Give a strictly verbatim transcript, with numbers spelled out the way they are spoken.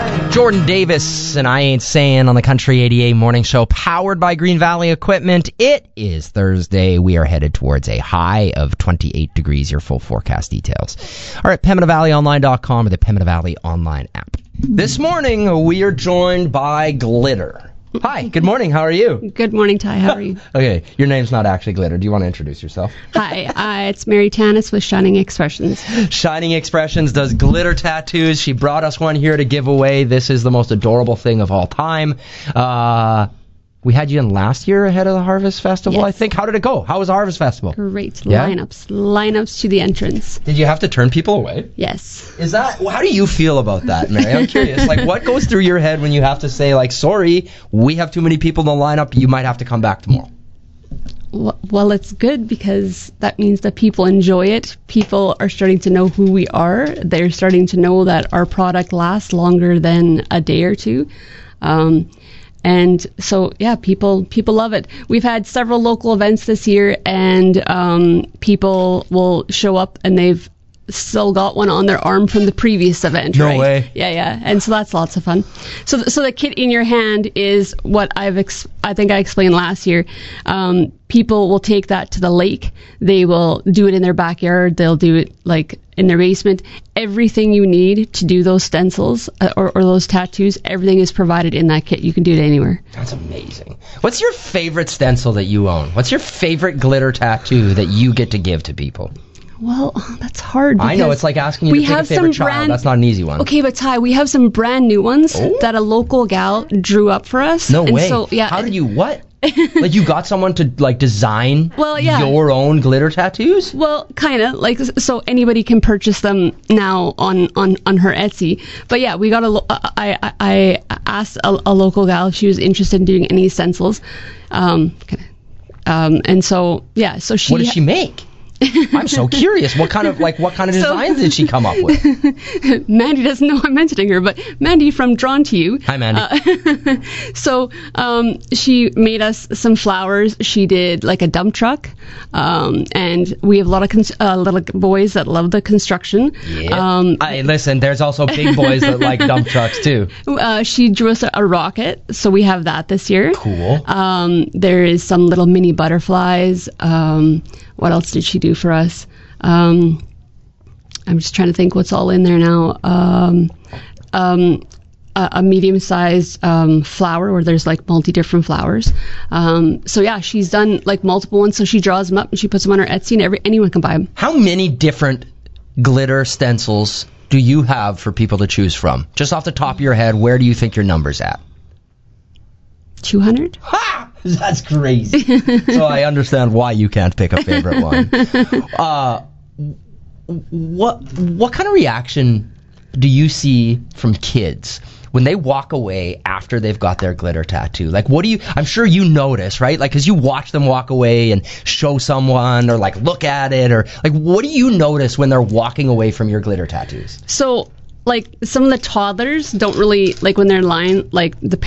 Jordan Davis and I Ain't Saying on the Country eighty-eight Morning Show, powered by Green Valley Equipment. It is Thursday. We are headed towards a high of twenty-eight degrees. Your full forecast details are at Pembina Valley Online dot com or the Pembina Valley Online app. This morning, we are joined by Glitter. Hi, good morning. How are you? Good morning, Ty. How are you? Okay, your name's not actually Glitter. Do you want to introduce yourself? Hi, uh, it's Mary Tanis with Shining Expressions. Shining Expressions does glitter tattoos. She brought us one here to give away. This is the most adorable thing of all time. Uh... We had you in last year ahead of the Harvest Festival, yes. I think. How did it go? How was the Harvest Festival? Great. Yeah? Lineups. Lineups to the entrance. Did you have to turn people away? Yes. Is that, how do you feel about that, Mary? I'm curious. Like, what goes through your head when you have to say, like, sorry, we have too many people in the lineup, you might have to come back tomorrow? Well, it's good because that means that people enjoy it. People are starting to know who we are. They're starting to know that our product lasts longer than a day or two. Um, And so, yeah, people people love it. We've had several local events this year, and um, people will show up and they've still got one on their arm from the previous event. No right? way. Yeah, yeah. And so that's lots of fun. So, th- so the kit in your hand is what I've ex- I think I explained last year. Um, people will take that to the lake. They will do it in their backyard. They'll do it like in their basement. Everything you need to do those stencils uh, or, or those tattoos, everything is provided in that kit. You can do it anywhere. That's amazing. What's your favorite stencil that you own? What's your favorite glitter tattoo that you get to give to people? Well, that's hard. I know, it's like asking you to pick a favorite child. Brand, that's not an easy one. Okay, but Ty, we have some brand new ones oh? that a local gal drew up for us. No and way. So, yeah, How did you, what? Like you got someone to like design well, yeah. your own glitter tattoos? Well, kind of. Like, so anybody can purchase them now on, on, on her Etsy. But yeah, we got a, lo- I, I, I asked a, a local gal if she was interested in doing any stencils. Um, um, and so, yeah, so she... What does she make? I'm so curious. What kind of like what kind of designs so, did she come up with? Mandy doesn't know I'm mentioning her, but Mandy from Drawn to You. Hi, Mandy. Uh, so um, she made us some flowers. She did like a dump truck, um, and we have a lot of cons- uh, little boys that love the construction. Yeah. Um, I listen. There's also big boys that like dump trucks too. Uh, she drew us a, a rocket, so we have that this year. Cool. Um, there is some little mini butterflies. Um, What else did she do for us? Um, I'm just trying to think what's all in there now. Um, um, a, a medium-sized um, flower where there's like multi-different flowers. Um, so yeah, she's done like multiple ones. So she draws them up and she puts them on her Etsy, and every anyone can buy them. How many different glitter stencils do you have for people to choose from? Just off the top of your head, where do you think your number's at? two hundred? Ha! That's crazy. So I understand why you can't pick a favorite one. Uh, what what kind of reaction do you see from kids when they walk away after they've got their glitter tattoo? Like, what do you? I'm sure you notice, right? Like, because you watch them walk away and show someone or like look at it, or like, what do you notice when they're walking away from your glitter tattoos? So, like, some of the toddlers don't really like when they're lying, like the